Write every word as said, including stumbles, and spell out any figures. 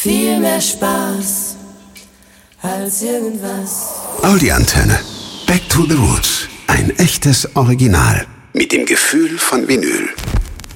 Viel mehr Spaß als irgendwas. Audi-Antenne. Back to the Roots. Ein echtes Original. Mit dem Gefühl von Vinyl.